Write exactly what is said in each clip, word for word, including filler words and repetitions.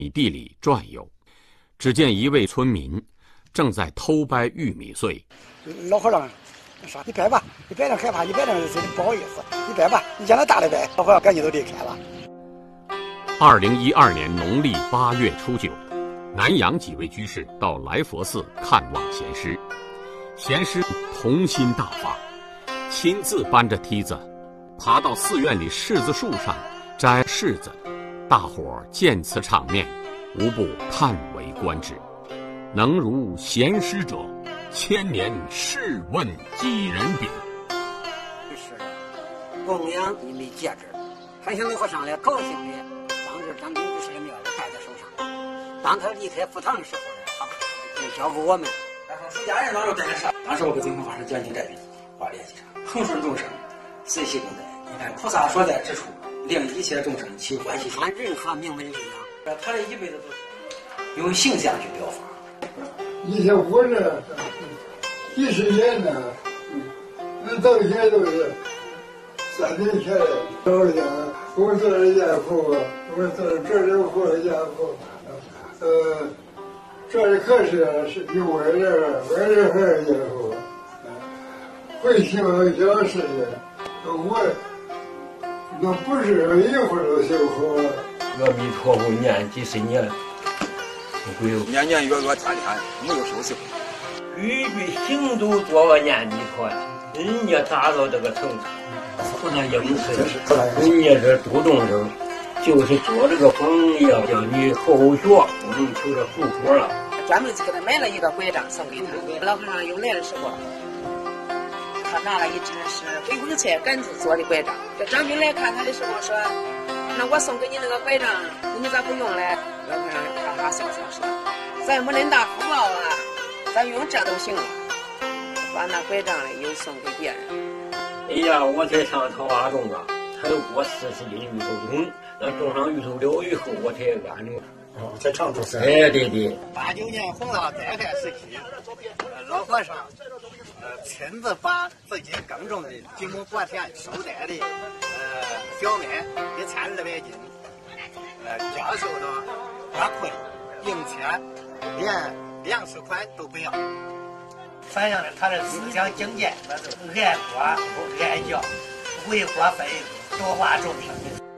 地里转悠，只见一位村民正在偷掰玉米穗。 老和尚说：“你掰吧，你掰着害怕，你掰着心里不好意思，你掰吧，你让他大的掰。”老和尚赶紧都离开了。 二零一二年农历八月初九，南阳几位居士到来佛寺看望贤师，贤师童心大发，亲自搬着梯子爬到寺院里柿子树上摘柿子，大伙儿见此场面，无不叹为观止。能如贤师者，千年试问几人比？ 是供养一枚戒指，还向老和尚来高兴的，当着张炳居士的面戴在手上。当他离开佛堂的时候呢，他就交给我们。 出家人当时干的啥？当时我跟净空法师讲经这边话联系上，恒顺众生，随喜共在。你看菩萨所在之处，令一切众生起欢喜心。 看任何名闻利养， 他这一辈子都是用形象去表法。 以前活着几十年呢，那到现在都是三年前到家，我做了家父，我做了这里活了家父，呃，这里可是是有我这我这还是家父，会修小事情，我那不是一会儿都修好。 阿弥陀佛念几十年。 年年月月天天没有休息。 句句行都做个念弥陀，人家达到这个程度，不能应试。人家这主动生，就是做这个风要叫你后学，不能求着后果了。 专门就给他买了一个拐杖送给他。老和尚又来的时候，他拿了一只是回光菜杆子做的拐杖。这张兵来看他的时候说：“那我送给你那个拐杖，你咋不用嘞？”老和尚哈哈笑笑说：“咱没恁大福报啊，咱用这都行了。”把那拐杖嘞又送给别人。 哎呀，我才上桃花种啊，才过四十斤芋头种，那种上芋头了以后，我才安定。 哦，才长出山。 哎，对对。 八九年弘道灾害时期，老和尚呃亲自把自己耕种的几亩薄田收摘的呃小麦一千二百斤，呃交收到花困、营切，连粮食款都不要。反映了他的思想境界，那是爱国不爱教，为国分度化众生。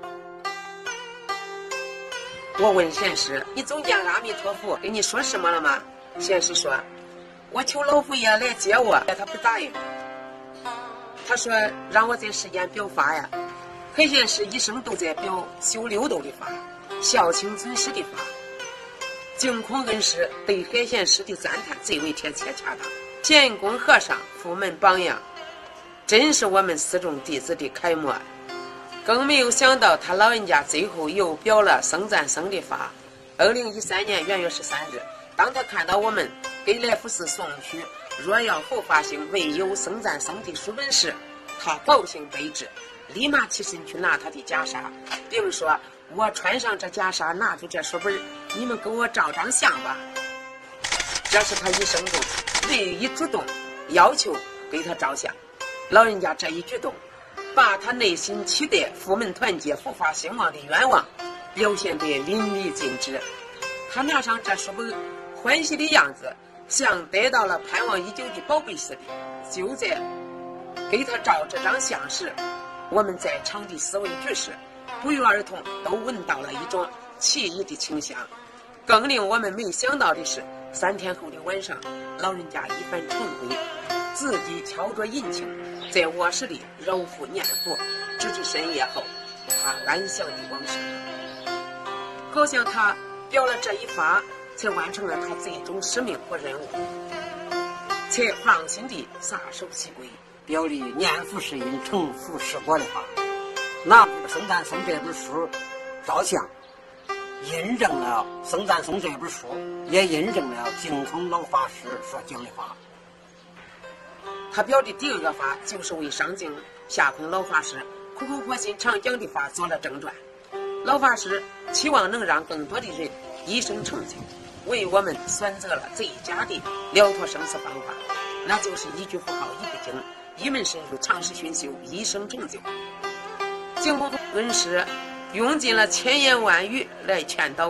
我问贤师：“你总见阿弥陀佛跟你说什么了吗？”贤师说：“我求老佛爷来接我，他不答应。他说让我在世间表法呀。海贤师一生都在表修六度的法，孝亲尊师的法。净空恩师对海贤师的赞叹最为贴切恰当。贤公和尚佛门榜样，真是我们四众弟子的楷模。更没有想到他老人家最后又表了僧赞僧的法。二零一三年元月十三日，当他看到我们给来福寺送去若要后发行未有僧赞僧的书本时，他高兴悲之，立马起身去拿他的袈裟，并说：“我穿上这袈裟，拿出这书本，你们给我照张相吧。”这是他一生中唯一主动要求给他照相。老人家这一举动，把他内心期待佛门团结、佛法兴旺的愿望表现得淋漓尽致。他拿上这书本，欢喜的样子像得到了盼望已久的宝贝似的。就在给他照这张相时，我们在场的四位居士不约而同都闻到了一种奇异的清香。更令我们没想到的是，三天后的晚上，老人家一番晨归，自己敲着引磬，在卧室里揉腹念佛，直至深夜后，他安详地往生。好像他表了这一法，才完成了他最终使命和任务，才放心地撒手西归。 表里念佛是因，成佛是果的话，拿僧赞僧这本书照相，印证了僧赞僧这本书，也印证了净空老法师所讲的话。 他表的第二个法，就是为上净下空老法师苦口婆心常讲的法做了正传。老法师期望能让更多的人一生成就，为我们选择了最佳的了脱生死方法，那就是一句佛号一部经，一门深入，长时熏修，一生成就。净空恩师用尽了千言万语来劝导